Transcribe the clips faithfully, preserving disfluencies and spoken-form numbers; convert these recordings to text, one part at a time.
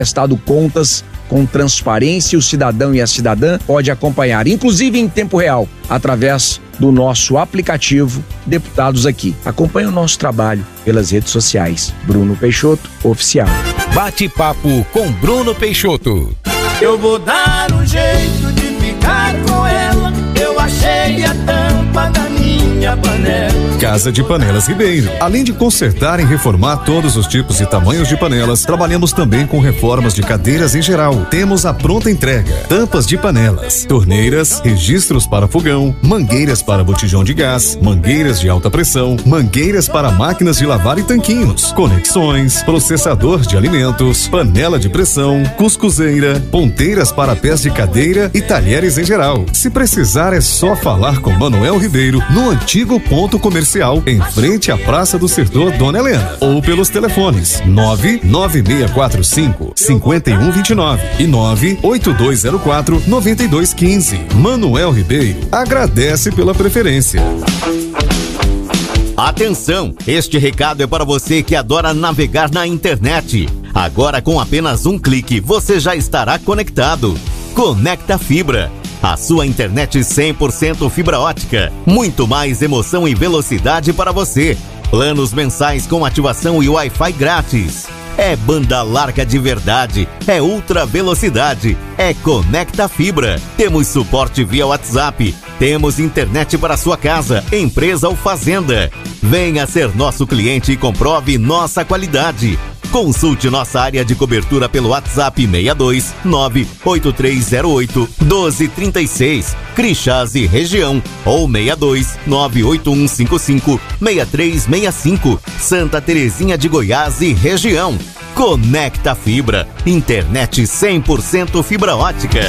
prestado contas com transparência. O cidadão e a cidadã pode acompanhar, inclusive em tempo real, através do nosso aplicativo Deputados Aqui. Acompanhe o nosso trabalho pelas redes sociais. Bruno Peixoto Oficial. Bate-papo com Bruno Peixoto. Eu vou dar um jeito de ficar com ela. Eu achei a tampa da minha panela. Casa de Panelas Ribeiro. Além de consertar e reformar todos os tipos e tamanhos de panelas, trabalhamos também com reformas de cadeiras em geral. Temos a pronta entrega, tampas de panelas, torneiras, registros para fogão, mangueiras para botijão de gás, mangueiras de alta pressão, mangueiras para máquinas de lavar e tanquinhos, conexões, processador de alimentos, panela de pressão, cuscuzeira, ponteiras para pés de cadeira e talheres em geral. Se precisar, é só falar com Manuel Ribeiro no antigo ponto comercial em frente à Praça do Sertor Dona Helena, ou pelos telefones nove nove seis quatro cinco, cinco um dois nove e nove oito dois zero quatro, nove dois um cinco. Manuel Ribeiro agradece pela preferência. Atenção, este recado é para você que adora navegar na internet. Agora, com apenas um clique, você já estará conectado. Conecta Fibra, a sua internet cem por cento fibra ótica. Muito mais emoção e velocidade para você. Planos mensais com ativação e Wi-Fi grátis. É banda larga de verdade, é ultra velocidade, é Conecta Fibra. Temos suporte via WhatsApp, temos internet para sua casa, empresa ou fazenda. Venha ser nosso cliente e comprove nossa qualidade. Consulte nossa área de cobertura pelo WhatsApp seis dois nove oito três zero oito um dois três seis, Crixás e região, ou seis dois nove oito um cinco cinco seis três seis cinco, Santa Terezinha de Goiás e região. Conecta Fibra, internet cem por cento fibra ótica.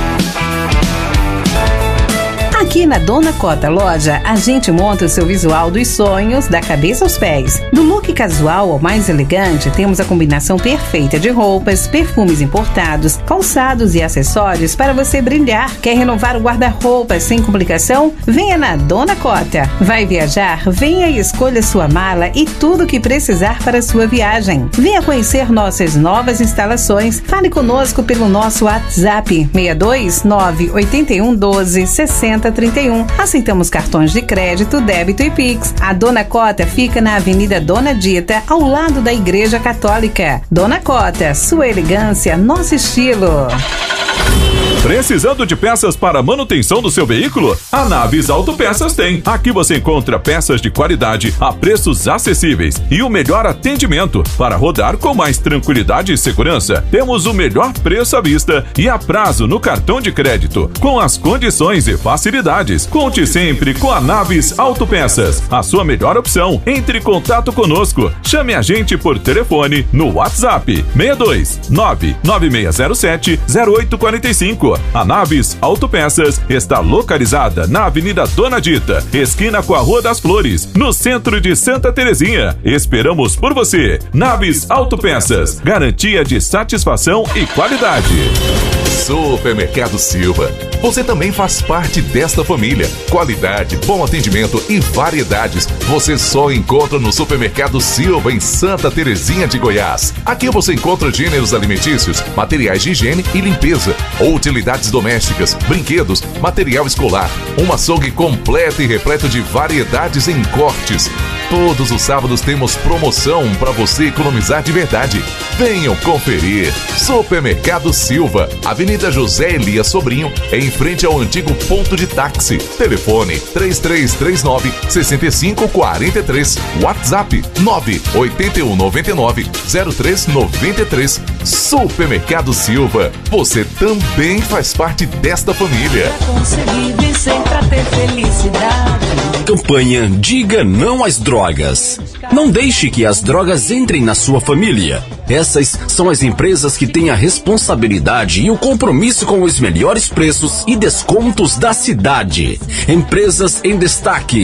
Aqui na Dona Cota Loja, a gente monta o seu visual dos sonhos, da cabeça aos pés. Do look casual ao mais elegante, temos a combinação perfeita de roupas, perfumes importados, calçados e acessórios para você brilhar. Quer renovar o guarda-roupa sem complicação? Venha na Dona Cota. Vai viajar? Venha e escolha sua mala e tudo o que precisar para sua viagem. Venha conhecer nossas novas instalações. Fale conosco pelo nosso WhatsApp seis dois nove oito um doze sessenta trinta e um. Aceitamos cartões de crédito, débito e Pix. A Dona Cota fica na Avenida Dona Dita, ao lado da Igreja Católica. Dona Cota, sua elegância, nosso estilo. Precisando de peças para manutenção do seu veículo? A Naves Autopeças tem. Aqui você encontra peças de qualidade a preços acessíveis e o melhor atendimento para rodar com mais tranquilidade e segurança. Temos o melhor preço à vista e a prazo no cartão de crédito, com as condições e facilidades. Conte sempre com a Naves Autopeças, a sua melhor opção. Entre em contato conosco. Chame a gente por telefone no WhatsApp seis dois nove nove seis zero sete zero oito quatro cinco. A Naves Autopeças está localizada na Avenida Dona Dita, esquina com a Rua das Flores, no centro de Santa Terezinha. Esperamos por você. Naves Autopeças, garantia de satisfação e qualidade. Supermercado Silva. Você também faz parte desta família. Qualidade, bom atendimento e variedades você só encontra no Supermercado Silva, em Santa Terezinha de Goiás. Aqui você encontra gêneros alimentícios, materiais de higiene e limpeza, utilidades domésticas, brinquedos, material escolar, um açougue completo e repleto de variedades em cortes. Todos os sábados temos promoção para você economizar de verdade. Venham conferir. Supermercado Silva, Avenida José Elias Sobrinho, em frente ao antigo ponto de táxi. Telefone três três três nove, seis cinco quatro três. WhatsApp nove oito um nove nove zero três nove três. Supermercado Silva, você também faz parte desta família. Consegui vencer pra ter felicidade. Campanha Diga Não às Drogas. Não deixe que as drogas entrem na sua família. Essas são as empresas que têm a responsabilidade e o compromisso com os melhores preços e descontos da cidade. Empresas em destaque: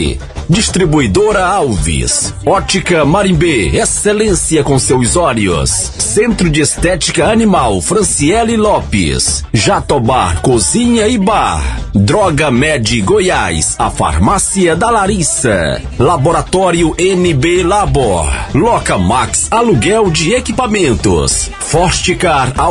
Distribuidora Alves. Ótica Marimbê, excelência com seus olhos. Centro de Estética Animal Franciele Lopes. Jatobá Cozinha e Bar. Droga Med Goiás, a farmácia da Larissa. Laboratório N B Labor. Loca Max, aluguel de equipamentos. Forticar